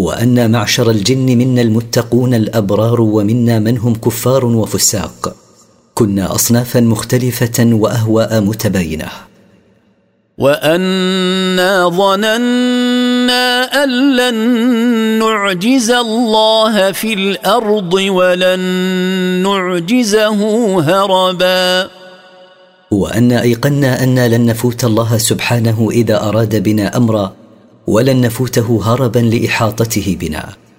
وأن معشر الجن منا المتقون الأبرار ومنا من هم كفار وفساق، كنا أصنافا مختلفة وأهواء متباينة. وأنا ظننا أن لن نعجز الله في الأرض ولن نعجزه هربا. وأن أيقنا أن لن نفوت الله سبحانه إذا أراد بنا أمرا، ولن نفوته هربا لإحاطته بنا.